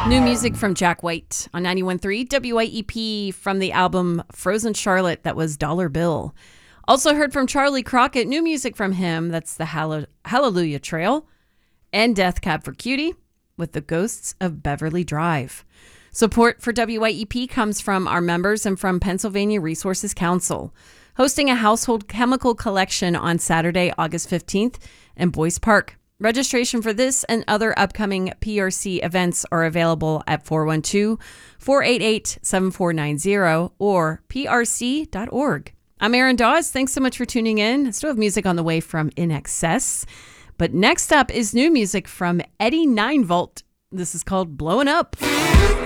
New music from Jack White on 91.3 WIEP from the album Frozen Charlotte. That was Dollar Bill. Also heard from Charlie Crockett. New music from him. That's the Hallelujah Trail. And Death Cab for Cutie with the Ghosts of Beverly Drive. Support for WIEP comes from our members and from Pennsylvania Resources Council, hosting a household chemical collection on Saturday, August 15th in Boyce Park. Registration for this and other upcoming PRC events are available at 412-488-7490 or prc.org. I'm Erin Dawes. Thanks so much for tuning in. I still have music on the way from In Excess. But next up is new music from Eddie Ninevolt. This is called Blowing Up.